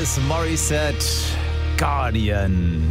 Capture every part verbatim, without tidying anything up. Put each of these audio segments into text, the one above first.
Alanis Morissette, Guardian.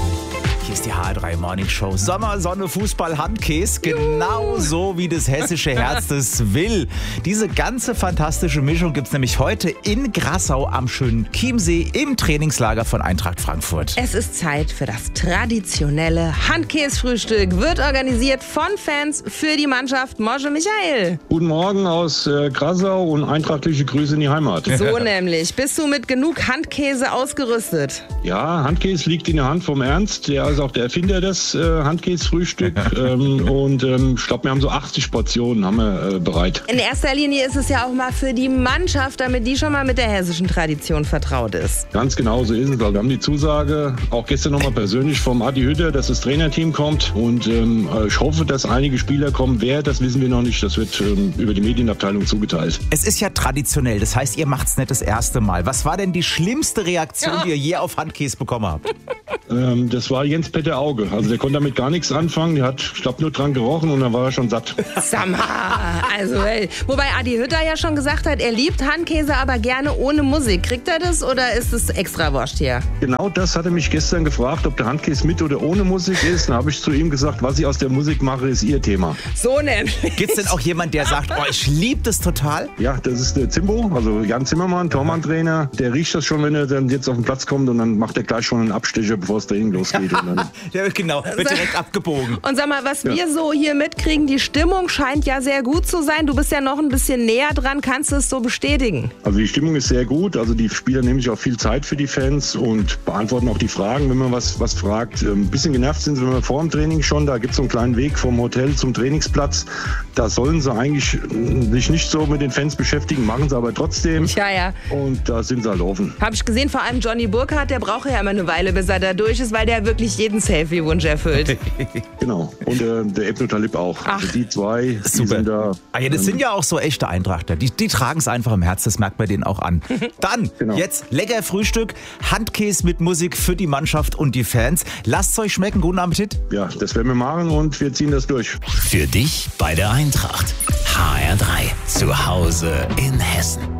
Hier ist die H R drei Morning Show. Sommer, Sonne, Fußball, Handkäse. Genauso wie das hessische Herz das will. Diese ganze fantastische Mischung gibt es nämlich heute in Grassau am schönen Chiemsee im Trainingslager von Eintracht Frankfurt. Es ist Zeit für das traditionelle Handkäsefrühstück. Wird organisiert von Fans für die Mannschaft. Mosche Michael. Guten Morgen aus äh, Grassau und eintrachtliche Grüße in die Heimat. So nämlich. Bist du mit genug Handkäse ausgerüstet? Ja, Handkäse liegt in der Hand vom Ernst. Der ist auch der Erfinder des äh, Handkäsefrühstück. ähm, und ähm, ich glaube, wir haben so achtzig Portionen haben wir, äh, bereit. In erster Linie ist es ja auch mal für die Mannschaft, damit die schon mal mit der hessischen Tradition vertraut ist. Ganz genau so ist es. Also wir haben die Zusage, auch gestern nochmal persönlich vom Adi Hütter, dass das Trainerteam kommt. Und ähm, ich hoffe, dass einige Spieler kommen. Wer, das wissen wir noch nicht. Das wird ähm, über die Medienabteilung zugeteilt. Es ist ja traditionell, das heißt, ihr macht es nicht das erste Mal. Was war denn die schlimmste Reaktion, Ja. die ihr je auf Handkäse bekommen habt? Ähm, das war Jens-Peter Auge. Also der konnte damit gar nichts anfangen. Der hat, ich glaube, nur dran gerochen und dann war er schon satt. Sag mal, also ey. Wobei Adi Hütter ja schon gesagt hat, er liebt Handkäse, aber gerne ohne Musik. Kriegt er das oder ist es extra Wurst hier? Genau das hat er mich gestern gefragt, ob der Handkäse mit oder ohne Musik ist. Dann habe ich zu ihm gesagt, was ich aus der Musik mache, ist ihr Thema. So nämlich. Gibt es denn auch jemand, der sagt, oh, ich liebe das total? Ja, das ist der Zimbo, also Jan Zimmermann, Tormann-Trainer. Der riecht das schon, wenn er dann jetzt auf den Platz kommt und dann macht er gleich schon einen Abstecher, bevor das Training losgeht. Und dann Der wird genau, wird direkt abgebogen. Und sag mal, was wir so hier mitkriegen, die Stimmung scheint ja sehr gut zu sein. Du bist ja noch ein bisschen näher dran. Kannst du es so bestätigen? Also die Stimmung ist sehr gut. Also die Spieler nehmen sich auch viel Zeit für die Fans und beantworten auch die Fragen, wenn man was, was fragt. Ein bisschen genervt sind sie, wenn wir vor dem Training schon. Da gibt es so einen kleinen Weg vom Hotel zum Trainingsplatz. Da sollen sie eigentlich sich nicht so mit den Fans beschäftigen, machen sie aber trotzdem. Ja, ja. Und da sind sie halt offen. Habe ich gesehen, vor allem Johnny Burkhardt, der braucht ja immer eine Weile, bis er da durch ist, weil der wirklich jeden Selfie-Wunsch erfüllt. Genau. Und äh, der Ebno Talib auch. Ach. Also die zwei, die Super. sind da. Ah ja, das ähm, sind ja auch so echte Eintrachter. Die, die tragen es einfach im Herz, das merkt man denen auch an. Dann, Genau. jetzt lecker Frühstück, Handkäse mit Musik für die Mannschaft und die Fans. Lasst es euch schmecken, guten Appetit. Ja, das werden wir machen und wir ziehen das durch. Für dich bei der Eintracht. H R drei. Zu Hause in Hessen.